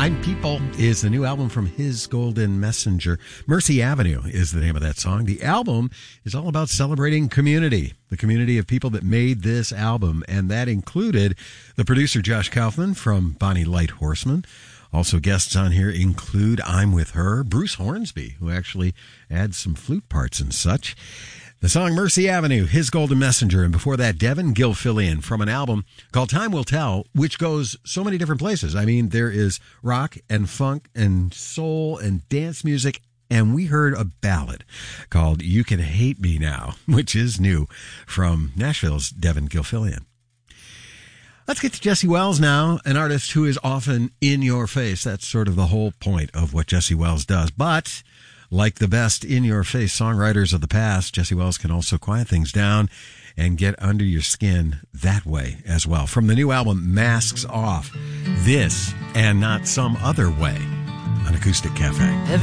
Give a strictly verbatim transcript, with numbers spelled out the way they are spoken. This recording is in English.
I'm People is the new album from His Golden Messenger. Mercy Avenue is the name of that song. The album is all about celebrating community, the community of people that made this album, and that included the producer Josh Kaufman from Bonnie Light Horseman. Also guests on here include I'm With Her, Bruce Hornsby, who actually adds some flute parts and such. The song Mercy Avenue, His Golden Messenger, and before that, Devin Gilfillian from an album called Time Will Tell, which goes so many different places. I mean, there is rock and funk and soul and dance music, and we heard a ballad called You Can Hate Me Now, which is new from Nashville's Devin Gilfillian. Let's get to Jesse Wells now, an artist who is often in your face. That's sort of the whole point of what Jesse Wells does. But like the best in-your-face songwriters of the past, Jesse Wells can also quiet things down and get under your skin that way as well. From the new album, Masks Off, this and Not Some Other Way on Acoustic Cafe.